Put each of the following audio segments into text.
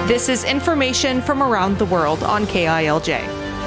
This is information from around the world on KILJ.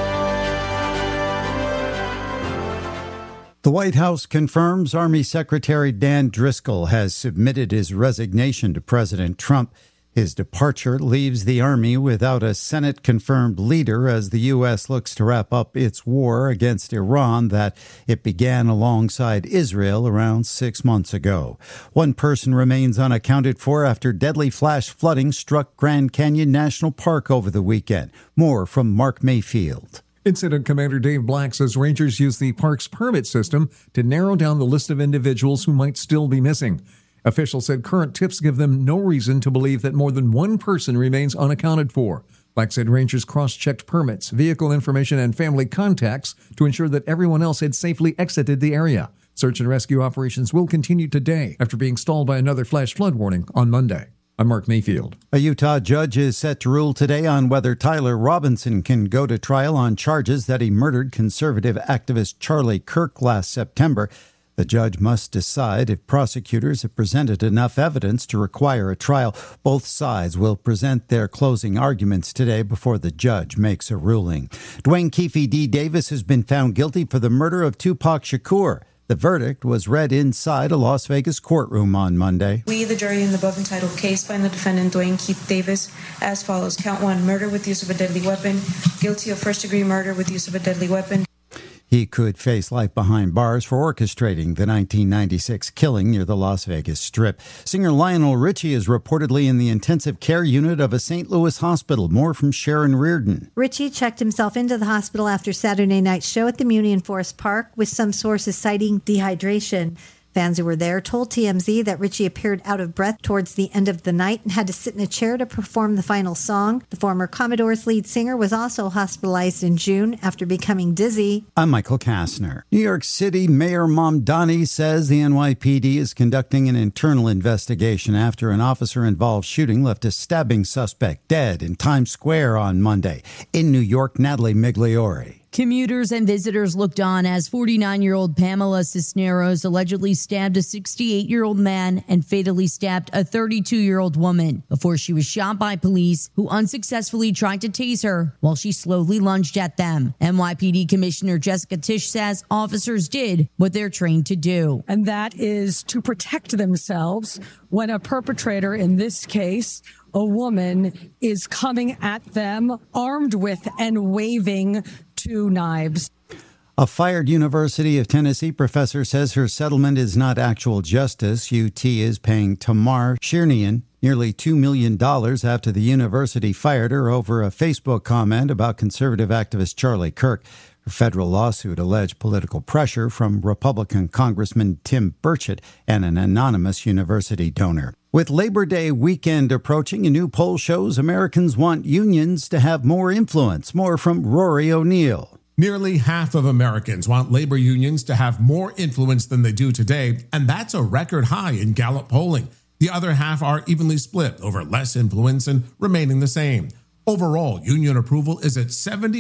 The White House confirms Army Secretary Dan Driscoll has submitted his resignation to President Trump. His departure leaves the Army without a Senate-confirmed leader as the U.S. looks to wrap up its war against Iran that it began alongside Israel around 6 months ago. One person remains unaccounted for after deadly flash flooding struck Grand Canyon National Park over the weekend. More from Mark Mayfield. Incident Commander Dave Black says rangers use the park's permit system to narrow down the list of individuals who might still be missing. Officials said current tips give them no reason to believe that more than one person remains unaccounted for. Black said rangers cross-checked permits, vehicle information, and family contacts to ensure that everyone else had safely exited the area. Search and rescue operations will continue today after being stalled by another flash flood warning on Monday. I'm Mark Mayfield. A Utah judge is set to rule today on whether Tyler Robinson can go to trial on charges that he murdered conservative activist Charlie Kirk last September. The judge must decide if prosecutors have presented enough evidence to require a trial. Both sides will present their closing arguments today before the judge makes a ruling. Dwayne Keefe D. Davis has been found guilty for the murder of Tupac Shakur. The verdict was read inside a Las Vegas courtroom on Monday. We, the jury in the above entitled case, find the defendant Dwayne Keith Davis as follows. Count 1, murder with use of a deadly weapon. Guilty of first-degree murder with use of a deadly weapon. He could face life behind bars for orchestrating the 1996 killing near the Las Vegas Strip. Singer Lionel Richie is reportedly in the intensive care unit of a St. Louis hospital. More from Sharon Reardon. Richie checked himself into the hospital after Saturday night's show at the Muni in Forest Park, with some sources citing dehydration. Fans who were there told TMZ that Richie appeared out of breath towards the end of the night and had to sit in a chair to perform the final song. The former Commodore's lead singer was also hospitalized in June after becoming dizzy. I'm Michael Kastner. New York City Mayor Mamdani says the NYPD is conducting an internal investigation after an officer-involved shooting left a stabbing suspect dead in Times Square on Monday. In New York, Natalie Migliori. Commuters and visitors looked on as 49-year-old Pamela Cisneros allegedly stabbed a 68-year-old man and fatally stabbed a 32-year-old woman before she was shot by police who unsuccessfully tried to tase her while she slowly lunged at them. NYPD Commissioner Jessica Tisch says officers did what they're trained to do. And that is to protect themselves when a perpetrator, in this case, a woman, is coming at them armed with and waving 2 knives. A fired University of Tennessee professor says her settlement is not actual justice. UT is paying Tamar Shirnian nearly $2 million after the university fired her over a Facebook comment about conservative activist Charlie Kirk. Her federal lawsuit alleged political pressure from Republican Congressman Tim Burchett and an anonymous university donor. With Labor Day weekend approaching, a new poll shows Americans want unions to have more influence. More from Rory O'Neill. Nearly half of Americans want labor unions to have more influence than they do today, and that's a record high in Gallup polling. The other half are evenly split over less influence and remaining the same. Overall, union approval is at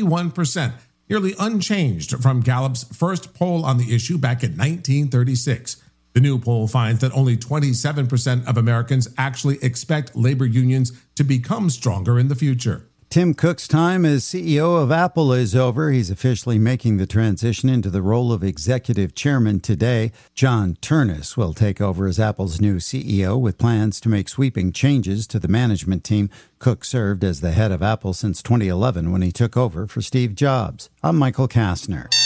71%, nearly unchanged from Gallup's first poll on the issue back in 1936. The new poll finds that only 27% of Americans actually expect labor unions to become stronger in the future. Tim Cook's time as CEO of Apple is over. He's officially making the transition into the role of executive chairman today. John Ternus will take over as Apple's new CEO with plans to make sweeping changes to the management team. Cook served as the head of Apple since 2011 when he took over for Steve Jobs. I'm Michael Kastner.